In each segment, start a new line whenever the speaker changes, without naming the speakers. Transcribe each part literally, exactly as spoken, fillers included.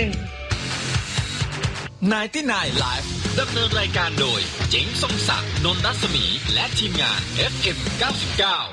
หนึ่ง
ไนน์ตี้ไนน์ Live ดำเนินรายการโดยเจ๋งทรงศักดิ์ นนท์รัศมี และทีมงาน เอฟ เอ็ม เก้าสิบเก้า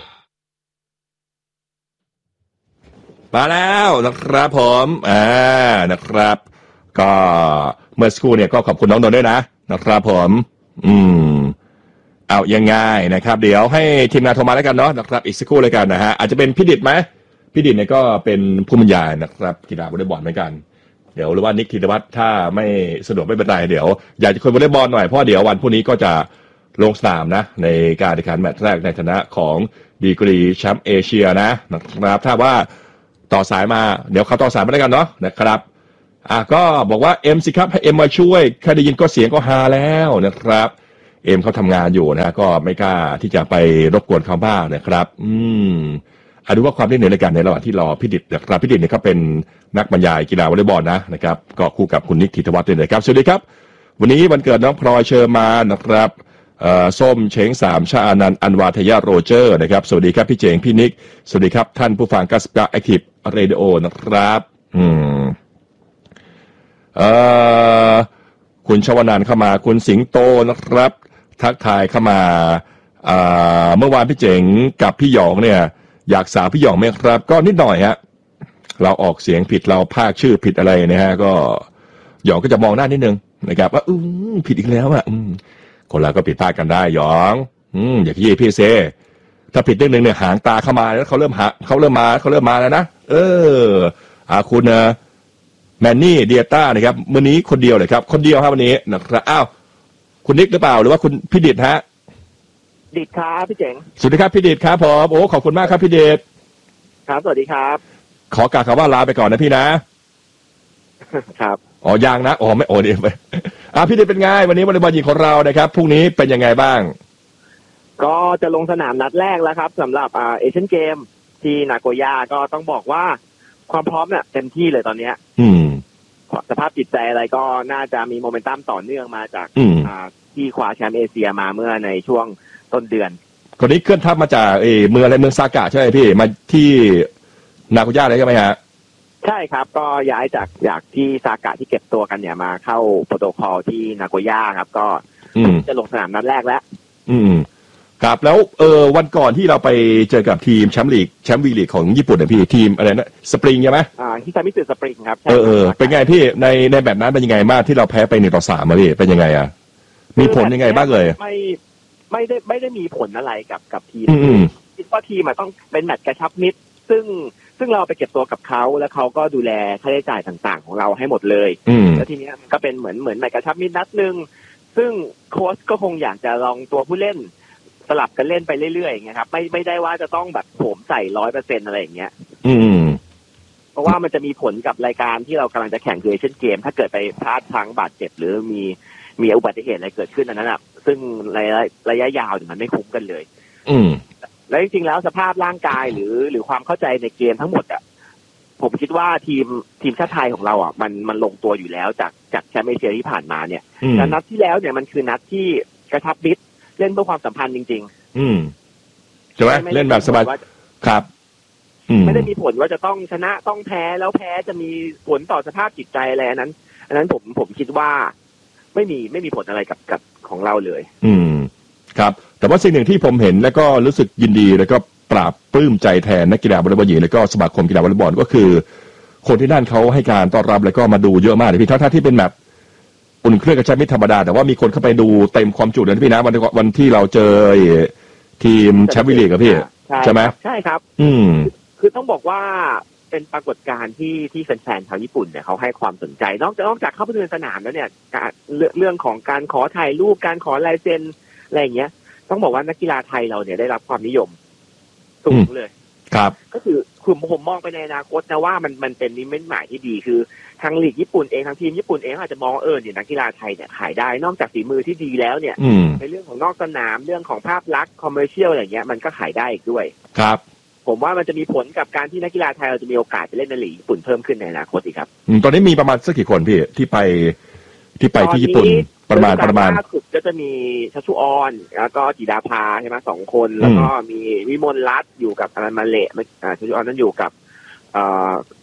มาแล้วนะครับผมอ่านะครับก็เมื่อสักครู่เนี่ยก็ขอบคุณน้องนนท์ด้วยนะนะครับผมอืมเอายังไงนะครับเดี๋ยวให้ทีมงานโทรมาแล้วกันเนาะนะครับอีกสักครู่เลยกันนะฮะอาจจะเป็นพี่ดิษฐ์ไหมพี่ดิษฐ์เนี่ยก็เป็นผู้บรรยายนะครับกีฬาวอลเลย์บอลเหมือนกันเดี๋ยวหรือว่านิกธีรวัฒน์ถ้าไม่สะดวกไม่เป็นไรเดี๋ยวอยากจะคุยวอลเลย์บอลหน่อยเพราะเดี๋ยววันพรุ่งนี้ก็จะลงสนามนะในการแข่งขันแมตช์แรกในฐานะของดีกรีแชมป์เอเชียนะนะครับถ้าว่าต่อสายมาเดี๋ยวเขาต่อสายมาแล้วกันเนาะนะครับอ่ะก็บอกว่าเอ็มสิครับให้เอ็มมาช่วยแค่ได้ยินก็เสียงก็ฮาแล้วนะครับเอ็มเขาทำงานอยู่นะก็ไม่กล้าที่จะไปรบกวนเขาบ้างนะครับอืมอ่ะดูว่าความได้เหนือในการในระหว่างที่รอพี่ดิษฐ์นะครับพี่ดิษฐ์เนี่ยเขาเป็นนักบรรยายกีฬาวอลเลย์บอลนะนะครับก็คู่กับคุณนิกธีรวัฒน์ด้วยนะครับสวัสดีครับวันนี้วันเกิดน้องพลอยเชอร์มานนะครับเอ่อส้มเช้งสามชาอานันต์อันวาทยาโรเจอร์นะครับสวัสดีครับพี่เจงพี่นิกสวัสดีครับท่านผู้ฟังกัสกาแอคทีฟเรดิโอนะครับอืมเอ่อคุณชวนันท์เข้ามาคุณสิงโตนะครับทักทายเข้ามาเอ่อเมื่อวานพี่เจ๋งกับพี่หยองเนี่ยอยากสาวพี่หยองไหมครับก็นิดหน่อยฮะเราออกเสียงผิดเราพากชื่อผิดอะไรนะฮะก็หยองก็จะมองหน้านิดนึงนะครับว่าอืมผิดอีกแล้วอ่ะอืมคนเราก็ผิดพลาดกันได้หยองอืมอย่าขี้เยพี่เซถ้าผิดนิดนึงเนี่ยหางตาเข้ามาแล้วเขาเริ่มหาเขาเริ่มมาเขาเริ่มมาแล้วนะเอออ่าคุณนะแมนนี่เดียต้านะครับวันนี้คนเดียวเลยครับคนเดียวครับวันนี้นะครับอ้าวคุณนิกหรือเปล่าหรือว่าคุณพี่ดิษฐ์ฮะ
ดิษฐ์ครับพี่เจ๋ง
สวัสดีครับพี่ดิษฐ์ครับผมโอ้ขอบคุณมากครับพี่ดิษฐ์
ครับสวัสดีครับ
ขอกล่าวคำว่าลาไปก่อนนะพี่นะครับอ๋อยังนะอ๋อไม่โอ้ดีไปอ่ะพี่ดิษฐ์เป็นไงวันนี้วอลเลย์บอลหญิงของเรานะครับพรุ่งนี้เป็นยังไงบ้าง
ก็จะลงสนามนัดแรกแล้วครับสำหรับอ่าเอเชียนเกมที่นาโกย่าก็ต้องบอกว่าความพร้อมเนี่ยเต็มที่เลยตอนนี้
อืม
สภาพจิตใจอะไรก็น่าจะมีโมเมนตัมต่อเนื่องมาจากอ่าที่คว้าแชมป์เอเชียมาเมื่อในช่วงต้นเดือน
คนนี้เคลื่อนทัพมาจากเออเมืองอะไรเมืองซากะใช่ไหมพี่มาที่นาโกย่าเลยใช่ไหมฮะ
ใช่ครับก็ย้ายจากจากที่ซากะที่เก็บตัวกันเนี่ยมาเข้าโปรโตคอลที่นาโกย่าครับก็จะลงสนามนัดแรกแล้ว
อืมครับแล้วเออวันก่อนที่เราไปเจอกับทีมแชมป์ลีกแชมป์วีลีกของญี่ปุ่นเนี่ยพี่ทีมอะไรนะสปริงใช่ไหม
อ่าฮิซามิสึสปริงครับ
เออเออเป็นไงพี่ในในแบบนั้นเป็นยังไงบ้างที่เราแพ้ไปหนึ่งต่อสามมาพี่เป็นยังไงอ่ะมีผลยังไงบ้างเลย
ไม่ไม่ได้ไม่ได้มีผลอะไรกับกับทีมคิดว่าทีมมันต้องเป็นแมตช์กระชับมิตรซึ่งซึ่งเราไปเก็บตัวกับเขาแล้วเขาก็ดูแลค่าใช้จ่ายต่างๆของเราให้หมดเลยแล้วทีนี้มันก็เป็นเหมือนเหมือนแมตช์กระชับมิตรนัดนึงซึ่งโค้ชก็คงอยากจะลองตัวผู้เล่นสลับกันเล่นไปเรื่อยๆอย่างเงี้ยครับไม่ไม่ได้ว่าจะต้องแบบโถมใส่ร้อยเปอร์เซ็นต์อะไรอย่างเงี้ย
อืม
เพราะว่ามันจะมีผลกับรายการที่เรากำลังจะแข่งคือเอเชียนเกมถ้าเกิดไปพลาดพลั้งบาดเจ็บหรือมีมีอุบัติเหตุอะไรเกิดขึ้นอันนั้นอ่ะซึ่งระยะระยะยาวเนี่ยมันไม่คุ้มกันเลย
อืม
แล้วจริงๆแล้วสภาพร่างกายหรือหรือความเข้าใจในเกมทั้งหมดอ่ะผมคิดว่าทีมทีมชาติไทยของเราอ่ะมันมันลงตัวอยู่แล้วจากจากแชมป์เอเชียที่ผ่านมาเนี่ยแต่นัดที่แล้วเนี่ยมันคือนัดที่กระชับมิตรเล่นเพื่อความสัมพันธ์จริง
ๆอืมใช่ไหมเล่นแบบสบายครับ
ไม่ได้มีผลว่าจะต้องชนะต้องแพ้แล้วแพ้จะมีผลต่อสภาพจิตใจอะไรอันนั้นอันนั้นผมผมคิดว่าไม่มีไม่มีผลอะไรกับกับของเราเลย
อืมครับแต่ว่าสิ่งหนึ่งที่ผมเห็นแล้วก็รู้สึกยินดีแล้วก็ปราบปลื้มใจแทนนักกีฬาวอลเลย์บอลหญิงแล้วก็สมาคมกีฬาวอลเลย์บอลก็คือคนที่นั่นเขาให้การต้อนรับแล้วก็มาดูเยอะมากเลยพี่ทั้งที่เป็นแบบอุ่นเครื่องกระชับมิตรธรรมดาแต่ว่ามีคนเข้าไปดูเต็มความจุเลยนะพี่นะวันวันที่เราเจอทีมแชมป์วีลีกกับพี่ใช่ไหม
ใช่ครับ
อืม
คือต้องบอกว่าเป็นปรากฏการณ์ที่ที่แฟนๆชาวญี่ปุ่นเนี่ยเขาให้ความสนใจนอกจากนอกจากเข้าไปดูในสนามแล้วเนี่ยการเรื่องของการขอถ่ายรูปการขอลายเซ็นอะไรอย่างเงี้ยต้องบอกว่านักกีฬาไทยเราเนี่ยได้รับความนิยมสูงเลย
ครับ
ก็คือคือผมมองไปในอนาคตนะว่ามันมันเป็นนิมิตหมายที่ดีคือทางลีกญี่ปุ่นเองทางทีมญี่ปุ่นเองอาจจะมองเออเนี่ยนักกีฬาไทยเนี่ยขายได้นอกจากฝีมือที่ดีแล้วเนี่ยในเรื่องของนอกสนามเรื่องของภาพลักษณ์คอมเมอร์เชียลอะไรเงี้ยมันก็ขายได้อีกด้วย
ครับ
ผมว่ามันจะมีผลกับการที่นักกีฬาไทยเราจะมีโอกาสไปเล่นในลีกญี่ปุ่นเพิ่มขึ้นในอนาคตอีกครับ
ตอนนี้มีประมาณสักกี่คนพี่ที่ไปที่ไปที่ญี่ปุ่นประมาณประมาณ
ล่าสุดก็จะมีชัชชุออนแล้วก็จิดาภาใช่ไหมสองคนแล้วก็มีวิมลรัตน์อยู่กับอนันต์มาเละอ่าชัชชุออนนั้นอยู่กับเอ่อ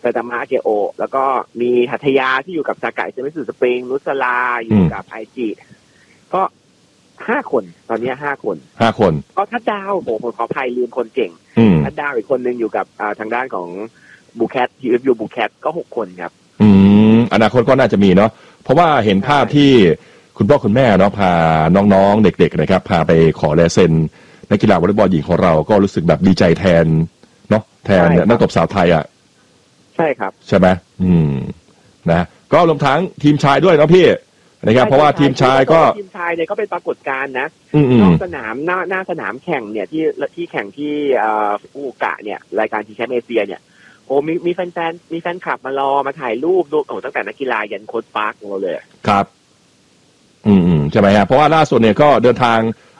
ไซตามะอาเกโอแล้วก็มีหัตถยาที่อยู่กับซากะอิเซมิสึสปริงนุสลาอยู่กับไอจิก็ห้าคนตอนนี้ห้าคน
ห้าคน
ก็ทัดดาวโอ้โหขออภัยลืมคนเก่งทัดดาวอีกคนนึงอยู่กับทางด้านของบูแคททีเอฟยูบูแคทก็หกคนครับ
อืมอนาคตก็น่าจะมีเนาะเพราะว่าเห็นภาพที่คุณพ่อคุณแม่เนาะพาน้องๆเด็กๆนะครับพาไปขอลายเซ็นนักกีฬาวอลเลย์บอลหญิงของเราก็รู้สึกแบบดีใจแทนเนาะแทนนักตบสาวไทยอ่ะ
ใช่ครับ
ใช่ไหมอืมนะก็รวมทั้งทีมชายด้วยเนาะพี่นะครับเพราะว่าทีมชายก็
ทีมชายเนี่ยก็เป็นปรากฏการณ์นะนอกสนามหน้าหน้าสนามแข่งเนี่ยที่ที่แข่งที่ฟุกุโอกะเนี่ยรายการชิงแชมป์เอเชียเนี่ยโอ้มีมีแฟนๆมีแฟนคลับมารอมาถ่ายรูปดูโอ้ตั้งแต่นักกีฬายันโค้ชปาร์คของเราเลย
ครับอืมอืมใช่ไหมฮะเพราะว่าล่าสุดเนี่ยก็เดินทาง